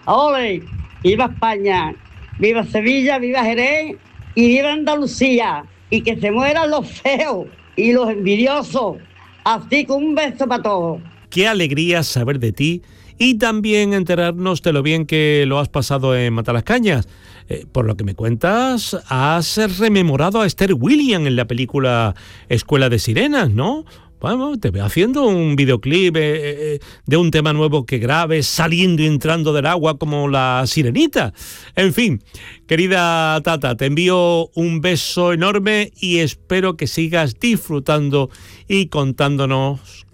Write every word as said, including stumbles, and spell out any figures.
¡Ole! ¡Viva España! ¡Viva Sevilla! ¡Viva Jerez! ¡Y viva Andalucía! Y que se mueran los feos y los envidiosos. Así que un beso para todos. Qué alegría saber de ti y también enterarnos de lo bien que lo has pasado en Matalascañas. Eh, por lo que me cuentas, has rememorado a Esther Williams en la película Escuela de Sirenas, ¿no? Bueno, te veo haciendo un videoclip eh, eh, de un tema nuevo que grabes, saliendo y entrando del agua como la sirenita. En fin, querida Tata, te envío un beso enorme y espero que sigas disfrutando y contándonos